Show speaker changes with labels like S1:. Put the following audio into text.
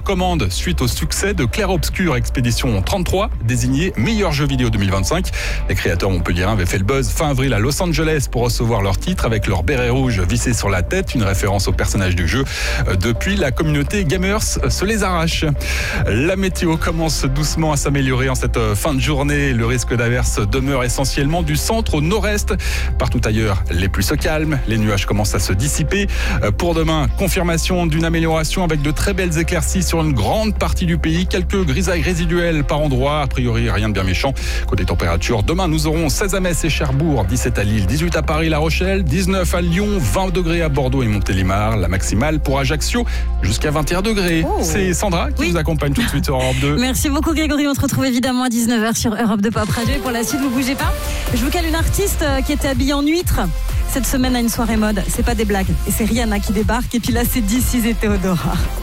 S1: commande suite au succès de Clair Obscur Expédition 33, désigné meilleur jeu vidéo 2025. Les créateurs montpelliérains avaient fait le buzz fin avril à Los Angeles pour recevoir leur titre avec leur béret rouge vissé sur la tête, une référence au personnage du jeu. Depuis, la communauté gamers se les arrache. La météo commence doucement à s'améliorer en cette fin de journée. Le risque d'averse demeure essentiellement du centre au nord-est. Partout ailleurs, les pluies se calment, les nuages commencent à se dissiper. Pour demain, confirmation d'une amélioration avec de très belles éclaircies sur une grande partie du pays. Quelques grisailles résiduelles par endroits, a priori rien de bien méchant. Côté température, demain nous aurons 16 à Metz et Cherbourg, 17 à Lille, 18 à Paris, La Rochelle, 19 à Lyon, 20 degrés à Bordeaux et Montélimar. La maximale pour Ajaccio jusqu'à 21 degrés. C'est Sandra qui vous accompagne tout de suite sur Europe 2.
S2: Merci beaucoup Grégory, on se retrouve évidemment à 19h sur Europe 2 Pop Radio. Et pour la suite, vous bougez pas. Je vous cale une artiste qui était habillée en huître cette semaine à une soirée mode. C'est pas des blagues. Et c'est Rihanna qui débarque. Et puis là, c'est This Is et Theodora.